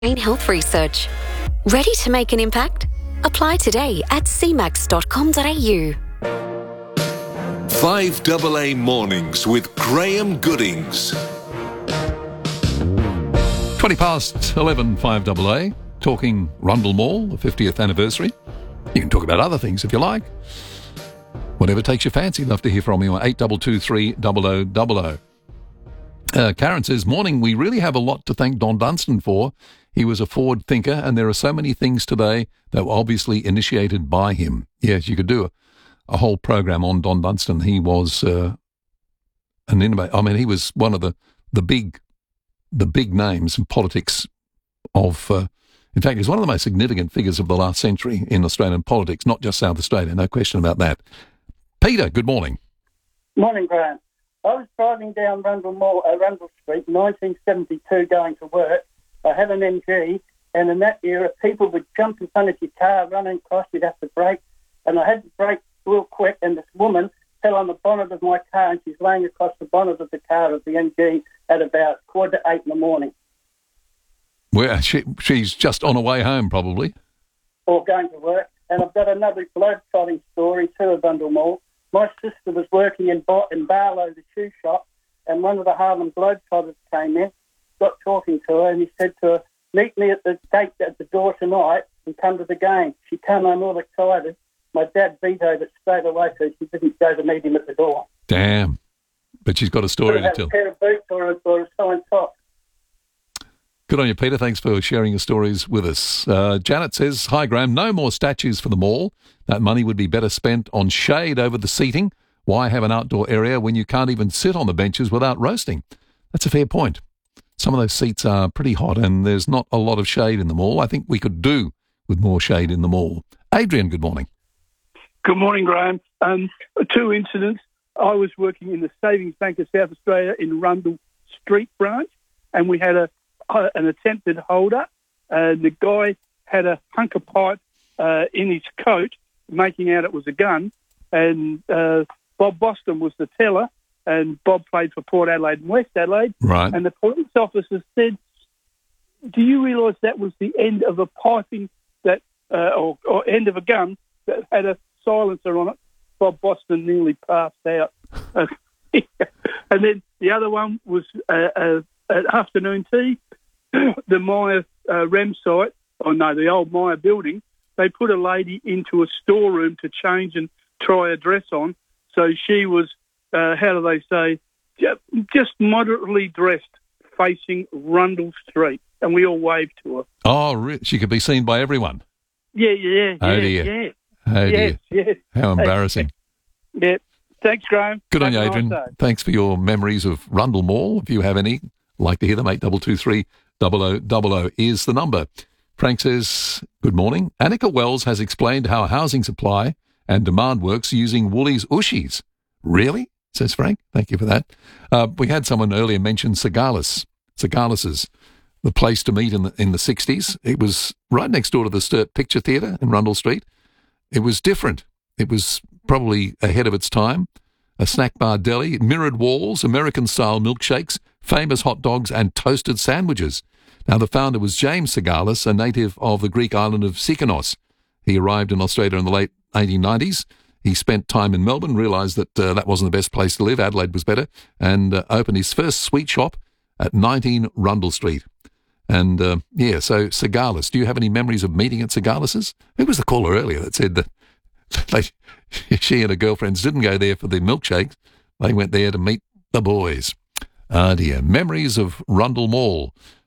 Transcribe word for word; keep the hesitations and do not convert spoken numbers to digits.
Brain Health Research. Ready to make an impact? Apply today at c max dot com dot a u. five A A Mornings with Graham Goodings. twenty past eleven, five A A, talking Rundle Mall, the fiftieth anniversary. You can talk about other things if you like. Whatever takes your fancy. Love to hear from you on eight two two three zero zero zero zero. Uh, Karen says, morning, we really have a lot to thank Don Dunstan for. He was a forward thinker, and there are so many things today that were obviously initiated by him. Yes, you could do a, a whole program on Don Dunstan. He was uh, an innovator. I mean, he was one of the, the big the big names in politics of, uh, in fact, he's one of the most significant figures of the last century in Australian politics, not just South Australia, no question about that. Peter, good morning. Morning, Graham. I was driving down Rundle Mall, uh, Rundle Street in nineteen seventy-two going to work. I had an M G, and in that era, people would jump in front of your car, running across, you'd have to brake, and I had to brake real quick, and this woman fell on the bonnet of my car, and she's laying across the bonnet of the car of the M G at about quarter to eight in the morning. Well, she, she's just on her way home, probably. Or going to work. And I've got another globe-trotting story, too, of Rundle Mall. My sister was working in, Bar- in Barlow, the shoe shop, and one of the Harlem Globetrotters came in, got talking to her, and he said to her, meet me at the gate at the door tonight and come to the game. She came home all excited. My dad vetoed it straight away, so she didn't go to meet him at the door. Damn. But she's got a story so to tell. A pair of boots or a, or a signed top. Good on you, Peter. Thanks for sharing your stories with us. Uh, Janet says, hi, Graham, no more statues for the mall. That money would be better spent on shade over the seating. Why have an outdoor area when you can't even sit on the benches without roasting? That's a fair point. Some of those seats are pretty hot and there's not a lot of shade in the mall. I think we could do with more shade in the mall. Adrian, good morning. Good morning, Graham. Um, two incidents. I was working in the Savings Bank of South Australia in Rundle Street branch, and we had a uh, an attempted hold-up. Uh, the guy had a hunk of pipe uh, in his coat, making out it was a gun, and uh, Bob Boston was the teller, and Bob played for Port Adelaide and West Adelaide. Right. And the police officer said, do you realise that was the end of a piping that, uh, or, or end of a gun that had a silencer on it? Bob Boston nearly passed out. Uh, and then the other one was uh, uh, at afternoon tea, the Myer uh, REM site, oh no, the old Myer building, they put a lady into a storeroom to change and try a dress on. So she was, uh, how do they say, just moderately dressed, facing Rundle Street. And we all waved to her. Oh, re- she could be seen by everyone. Yeah, yeah, oh, yeah, dear. yeah. Oh, yes, dear. Yes. How embarrassing. Yeah. Thanks, Graham. Good on you, Have a Adrian. nice day. Thanks for your memories of Rundle Mall. If you have any, like to hear them, eight two two three zero zero zero zero is the number. Frank says, good morning. Annika Wells has explained how housing supply and demand works using Woolies Ushies. Really? Says Frank. Thank you for that. Uh, we had someone earlier mention Cigalis. Cigalis's, the place to meet in the, in the sixties. It was right next door to the Sturt Picture Theatre in Rundle Street. It was different. It was probably ahead of its time. A snack bar deli, mirrored walls, American-style milkshakes, famous hot dogs and toasted sandwiches. Now, the founder was James Cigalis, a native of the Greek island of Sikonos. He arrived in Australia in the late eighteen nineties. He spent time in Melbourne, realised that uh, that wasn't the best place to live, Adelaide was better, and uh, opened his first sweet shop at nineteen Rundle Street. And, uh, yeah, so Cigalis, do you have any memories of meeting at Cigalis's? Who was the caller earlier that said that they, she and her girlfriends didn't go there for the milkshakes, they went there to meet the boys? Ah, dear. Memories of Rundle Mall.